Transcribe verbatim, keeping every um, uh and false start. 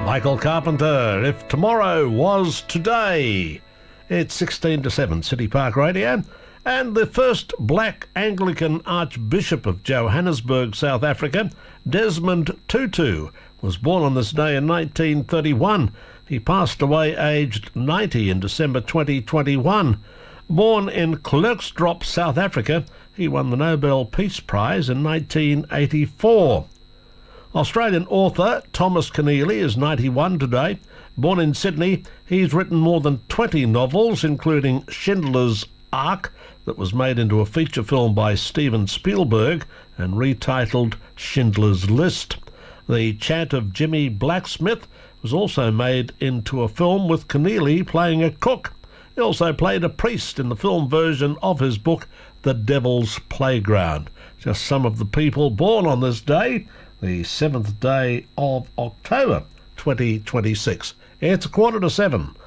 Michael Carpenter, If Tomorrow Was Today. It's sixteen to seven, City Park Radio. And the first black Anglican Archbishop of Johannesburg, South Africa, Desmond Tutu, was born on this day in nineteen thirty-one. He passed away aged ninety in December twenty twenty-one. Born in Klerksdorp, South Africa, he won the Nobel Peace Prize in nineteen eighty-four. Australian author Thomas Keneally is ninety-one today. Born in Sydney, he's written more than twenty novels, including Schindler's Ark, that was made into a feature film by Steven Spielberg and retitled Schindler's List. The Chant of Jimmy Blacksmith was also made into a film with Keneally playing a cook. He also played a priest in the film version of his book, The Devil's Playground. Just some of the people born on this day, the seventh day of October twenty twenty-six. It's a quarter to seven